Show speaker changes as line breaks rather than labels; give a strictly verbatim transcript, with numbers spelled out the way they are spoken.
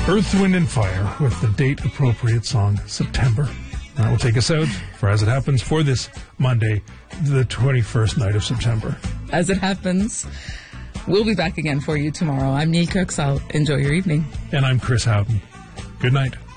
Earth, Wind and Fire with the date-appropriate song, September. That will take us out, for As It Happens, for this Monday, the twenty-first night of September.
As it happens, we'll be back again for you tomorrow. I'm Neil Kirksall. Enjoy your evening.
And I'm Chris Houghton. Good night.